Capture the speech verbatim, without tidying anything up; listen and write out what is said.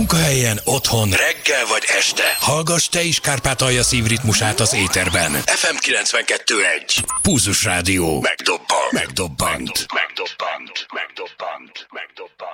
Munkahelyen, otthon, reggel vagy este. Hallgass te is Kárpátalja szívritmusát az éterben. ef em kilencvenkettő egy. Pulzus Rádió. Megdobbant. Megdobbant. Megdobbant. Megdobbant. Megdobbant.